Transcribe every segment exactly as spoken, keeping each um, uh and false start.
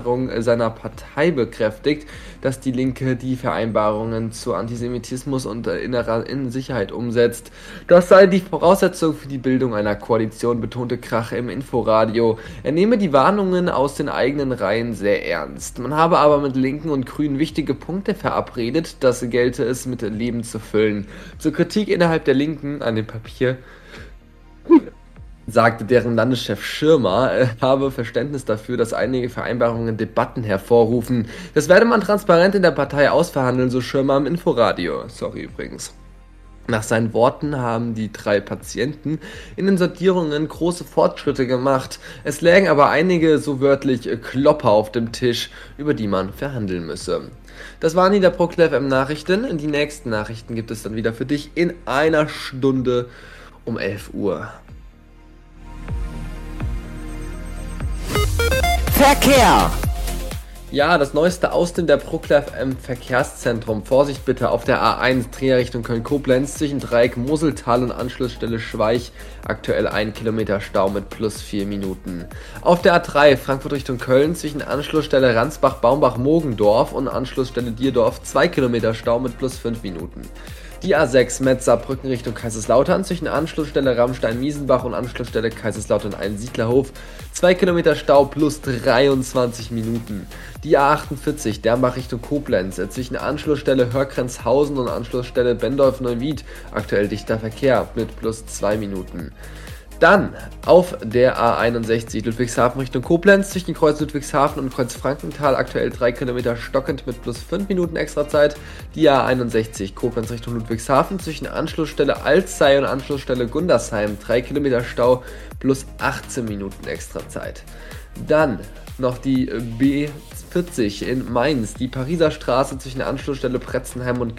seiner Partei bekräftigt, dass die Linke die Vereinbarungen zu Antisemitismus und innerer Innensicherheit umsetzt. Das sei die Voraussetzung für die Bildung einer Koalition, betonte Krach im Inforadio. Er nehme die Warnungen aus den eigenen Reihen sehr ernst. Man habe aber mit Linken und Grünen wichtige Punkte verabredet, das gelte es mit Leben zu füllen. Zur Kritik innerhalb der Linken an dem Papier sagte deren Landeschef Schirmer, er habe Verständnis dafür, dass einige Vereinbarungen Debatten hervorrufen. Das werde man transparent in der Partei ausverhandeln, so Schirmer im Inforadio. Sorry übrigens. Nach seinen Worten haben die drei Patienten in den Sondierungen große Fortschritte gemacht. Es lägen aber einige, so wörtlich, Klopper auf dem Tisch, über die man verhandeln müsse. Das waren die der ProKlaff F M Nachrichten. Die nächsten Nachrichten gibt es dann wieder für dich in einer Stunde um elf Uhr. Verkehr. Ja, das Neueste aus dem der ProKlaff F M Verkehrszentrum. Vorsicht bitte auf der A eins, Dreher Richtung Köln-Koblenz, zwischen Dreieck Moseltal und Anschlussstelle Schweich. Aktuell ein Kilometer Stau mit plus vier Minuten. Auf der A drei, Frankfurt Richtung Köln, zwischen Anschlussstelle Ransbach-Baumbach-Mogendorf und Anschlussstelle Dierdorf, zwei Kilometer Stau mit plus fünf Minuten. Die A sechs, Metz-Saarbrücken Richtung Kaiserslautern, zwischen Anschlussstelle Ramstein-Miesenbach und Anschlussstelle Kaiserslautern-Einsiedlerhof, zwei Kilometer Stau plus dreiundzwanzig Minuten. Die A achtundvierzig, Dernbach Richtung Koblenz, zwischen Anschlussstelle Hörgrenzhausen und Anschlussstelle Bendorf-Neuwied, aktuell dichter Verkehr mit plus zwei Minuten. Dann auf der A einundsechzig, Ludwigshafen Richtung Koblenz, zwischen Kreuz Ludwigshafen und Kreuz Frankenthal, aktuell drei Kilometer stockend mit plus fünf Minuten Extrazeit. Die A einundsechzig, Koblenz Richtung Ludwigshafen, zwischen Anschlussstelle Alzey und Anschlussstelle Gundersheim, drei Kilometer Stau plus achtzehn Minuten Extrazeit. Dann noch die B vierzig in Mainz, die Pariser Straße zwischen Anschlussstelle Pretzenheim und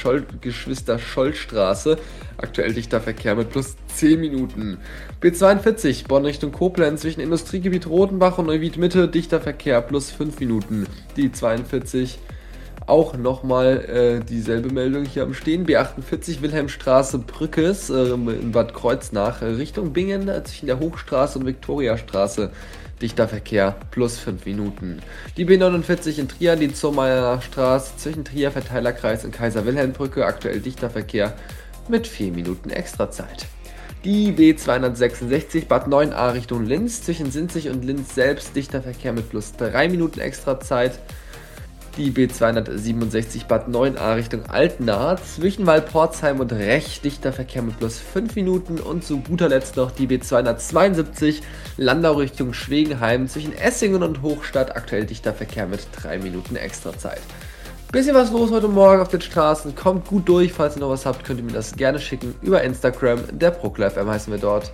Geschwister-Scholl-Straße, aktuell dichter Verkehr mit plus zehn Minuten. B zweiundvierzig, Bonn Richtung Koblenz, zwischen Industriegebiet Rotenbach und Neuwied Mitte, dichter Verkehr plus fünf Minuten. Die zweiundvierzig, auch nochmal äh, dieselbe Meldung hier am Stehen. B achtundvierzig, Wilhelmstraße Brückes äh, in Bad Kreuznach, äh, Richtung Bingen, äh, zwischen der Hochstraße und Viktoriastraße. Dichter Verkehr plus fünf Minuten. Die B neunundvierzig in Trier, die Zollmeyer Straße zwischen Trier Verteilerkreis und Kaiser-Wilhelm-Brücke, aktuell dichter Verkehr mit vier Minuten Extrazeit. Die B zweihundertsechsundsechzig Bad neun a Richtung Linz, zwischen Sinzig und Linz selbst dichter Verkehr mit plus drei Minuten Extrazeit. Die B zweihundertsiebenundsechzig Bad neun a Richtung Altena, zwischen Walporzheim und Rech, dichter Verkehr mit plus fünf Minuten. Und zu guter Letzt noch die B zweihundertzweiundsiebzig Landau Richtung Schwegenheim, zwischen Essingen und Hochstadt, aktuell dichter Verkehr mit drei Minuten Extrazeit. Bisschen was los heute Morgen auf den Straßen, kommt gut durch, falls ihr noch was habt, könnt ihr mir das gerne schicken über Instagram, der ProKlaff F M heißen wir dort.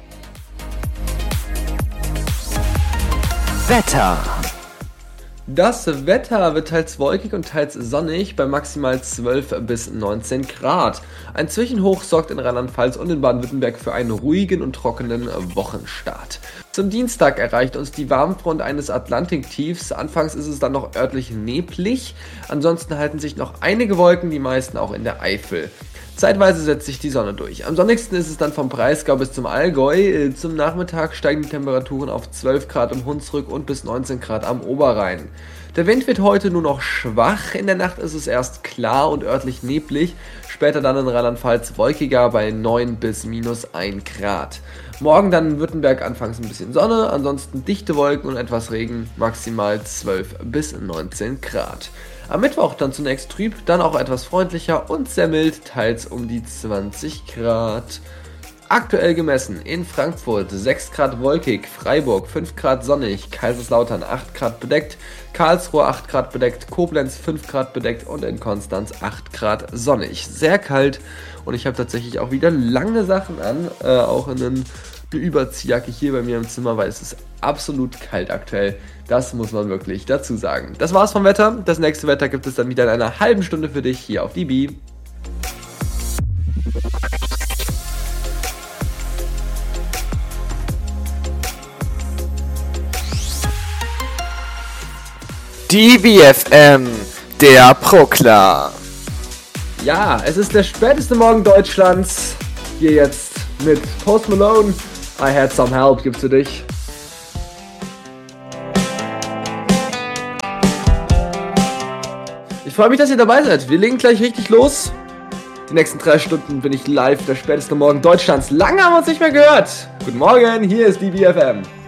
Wetter. Das Wetter wird teils wolkig und teils sonnig bei maximal zwölf bis neunzehn Grad. Ein Zwischenhoch sorgt in Rheinland-Pfalz und in Baden-Württemberg für einen ruhigen und trockenen Wochenstart. Zum Dienstag erreicht uns die Warmfront eines Atlantiktiefs. Anfangs ist es dann noch örtlich neblig. Ansonsten halten sich noch einige Wolken, die meisten auch in der Eifel. Zeitweise setzt sich die Sonne durch. Am sonnigsten ist es dann vom Breisgau bis zum Allgäu. Zum Nachmittag steigen die Temperaturen auf zwölf Grad im Hunsrück und bis neunzehn Grad am Oberrhein. Der Wind wird heute nur noch schwach. In der Nacht ist es erst klar und örtlich neblig. Später dann in Rheinland-Pfalz wolkiger bei neun bis minus ein Grad. Morgen dann in Württemberg anfangs ein bisschen Sonne, ansonsten dichte Wolken und etwas Regen, maximal zwölf bis neunzehn Grad. Am Mittwoch dann zunächst trüb, dann auch etwas freundlicher und sehr mild, teils um die zwanzig Grad. Aktuell gemessen in Frankfurt sechs Grad wolkig, Freiburg fünf Grad sonnig, Kaiserslautern acht Grad bedeckt, Karlsruhe acht Grad bedeckt, Koblenz fünf Grad bedeckt und in Konstanz acht Grad sonnig. Sehr kalt und ich habe tatsächlich auch wieder lange Sachen an, äh, auch in eine Überziehjacke hier bei mir im Zimmer, weil es ist absolut kalt aktuell. Das muss man wirklich dazu sagen. Das war's vom Wetter. Das nächste Wetter gibt es dann wieder in einer halben Stunde für dich hier auf D B. D B F M, der ProKlaff. Ja, es ist der späteste Morgen Deutschlands. Hier jetzt mit Post Malone. I Had Some Help gibt's für dich. Ich freue mich, dass ihr dabei seid. Wir legen gleich richtig los. Die nächsten drei Stunden bin ich live, der späteste Morgen Deutschlands. Lange haben wir uns nicht mehr gehört. Guten Morgen, hier ist die B F M.